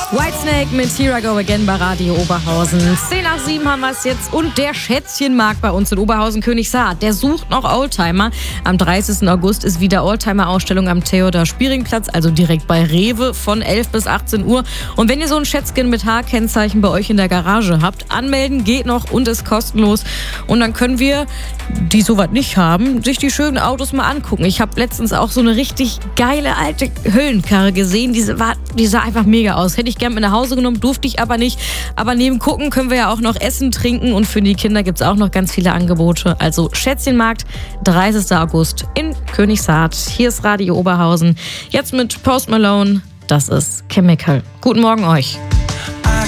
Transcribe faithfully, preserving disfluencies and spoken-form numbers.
Whitesnake mit Here I Go Again bei Radio Oberhausen. zehn nach sieben haben wir es jetzt und der Schätzchenmarkt bei uns in Oberhausen Königshardt, der sucht noch Oldtimer. Am dreißigsten August ist wieder Oldtimer-Ausstellung am Theodor-Spiering-Platz, also direkt bei Rewe von elf bis achtzehn Uhr. Und wenn ihr so ein Schätzchen mit H-Kennzeichen bei euch in der Garage habt, anmelden geht noch und ist kostenlos. Und dann können wir, die sowas nicht haben, sich die schönen Autos mal angucken. Ich habe letztens auch so eine richtig geile alte Höllenkarre gesehen, die war, die sah einfach mega aus. Hätte ich gern mit nach Hause genommen, durfte ich aber nicht. Aber neben Gucken können wir ja auch noch essen, trinken und für die Kinder gibt es auch noch ganz viele Angebote. Also Schätzchenmarkt, dreißigsten August in Königshardt. Hier ist Radio Oberhausen. Jetzt mit Post Malone, das ist Chemical. Guten Morgen euch.